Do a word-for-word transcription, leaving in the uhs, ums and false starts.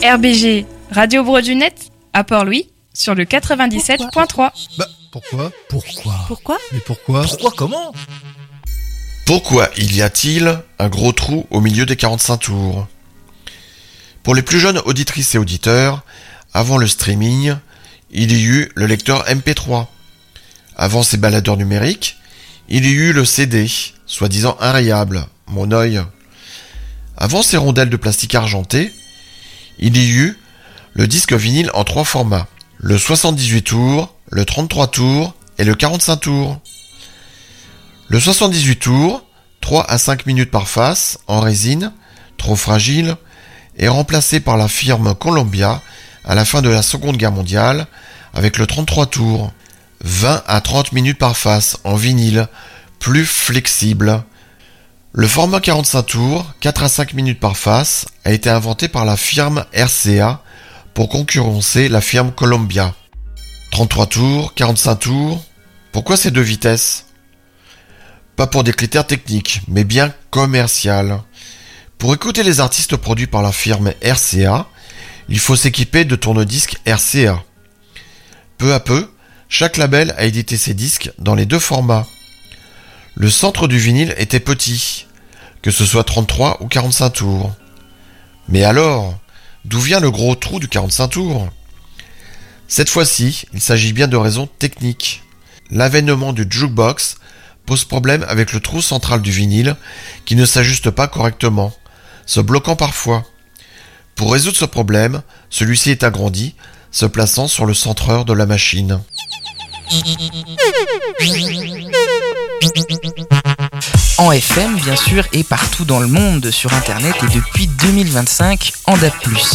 R B G, Radio Brodunet, à Port-Louis, sur le quatre-vingt-dix-sept point trois. Bah, pourquoi Pourquoi Pourquoi Mais pourquoi Pourquoi comment Pourquoi il y a-t-il un gros trou au milieu des quarante-cinq tours ? Pour les plus jeunes auditrices et auditeurs, avant le streaming, il y eut le lecteur M P trois. Avant ces baladeurs numériques, il y eut le C D, soi-disant inrayable, mon œil. Avant ces rondelles de plastique argenté, il y eut le disque vinyle en trois formats, le soixante-dix-huit tours, le trente-trois tours et le quarante-cinq tours. Le soixante-dix-huit tours, trois à cinq minutes par face, en résine, trop fragile, est remplacé par la firme Columbia à la fin de la Seconde Guerre mondiale avec le trente-trois tours, vingt à trente minutes par face, en vinyle, plus flexible. Le format quarante-cinq tours, quatre à cinq minutes par face, a été inventé par la firme R C A pour concurrencer la firme Columbia. trente-trois tours, quarante-cinq tours, pourquoi ces deux vitesses ? Pas pour des critères techniques, mais bien commercial. Pour écouter les artistes produits par la firme R C A, il faut s'équiper de tourne-disques R C A. Peu à peu, chaque label a édité ses disques dans les deux formats. Le centre du vinyle était petit, que ce soit trente-trois ou quarante-cinq tours. Mais alors, d'où vient le gros trou du quarante-cinq tours ? Cette fois-ci, il s'agit bien de raisons techniques. L'avènement du jukebox pose problème avec le trou central du vinyle qui ne s'ajuste pas correctement, se bloquant parfois. Pour résoudre ce problème, celui-ci est agrandi, se plaçant sur le centreur de la machine. En F M, bien sûr, et partout dans le monde sur Internet et depuis deux mille vingt-cinq en D A B plus.